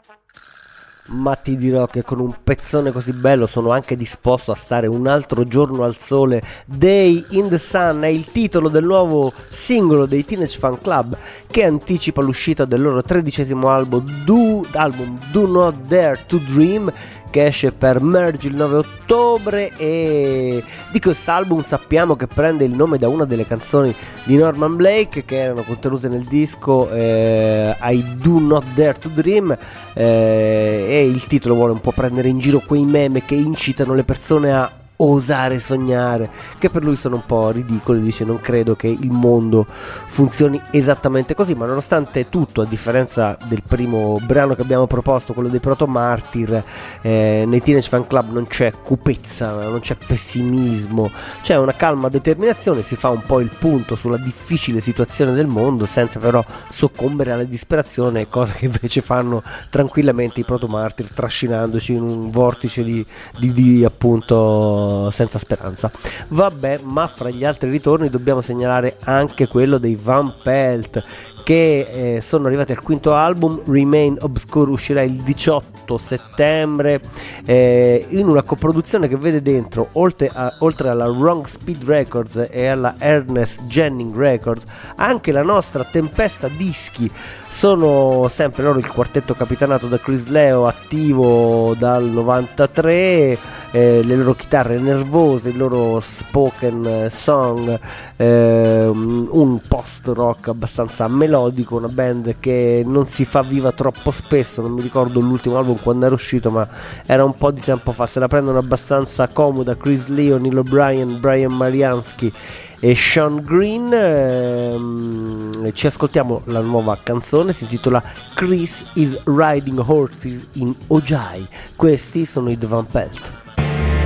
Ma ti dirò che con un pezzone così bello sono anche disposto a stare un altro giorno al sole. Day in the Sun è il titolo del nuovo singolo dei Teenage Fan Club, che anticipa l'uscita del loro 13° album Do Not Dare to Dream, che esce per Merge il 9 ottobre. E di quest'album sappiamo che prende il nome da una delle canzoni di Norman Blake che erano contenute nel disco I Do Not Dare to Dream, e il titolo vuole un po' prendere in giro quei meme che incitano le persone a osare sognare, che per lui sono un po' ridicoli. Dice: non credo che il mondo funzioni esattamente così, ma nonostante tutto, a differenza del primo brano che abbiamo proposto, quello dei Proto Martyr, nei Teenage Fan Club non c'è cupezza, non c'è pessimismo, c'è una calma determinazione. Si fa un po' il punto sulla difficile situazione del mondo senza però soccombere alla disperazione, cosa che invece fanno tranquillamente i Proto Martyr, trascinandoci in un vortice di appunto senza speranza. Vabbè, ma fra gli altri ritorni dobbiamo segnalare anche quello dei Van Pelt, che sono arrivati al quinto album. Remain Obscure uscirà il 18 settembre, in una coproduzione che vede dentro, oltre alla Wrong Speed Records e alla Ernest Jennings Records, anche la nostra Tempesta Dischi. Sono sempre loro il quartetto capitanato da Chris Leo, attivo dal 93, le loro chitarre nervose, il loro spoken song, un post rock abbastanza melodico, una band che non si fa viva troppo spesso. Non mi ricordo l'ultimo album quando era uscito, ma era un po' di tempo fa. Se la prendono abbastanza comoda Chris Leo, Neil O'Brien, Brian Mariansky e Sean Green. Ci ascoltiamo la nuova canzone, si intitola Chris is Riding Horses in Ojai. Questi sono i The Van Pelt.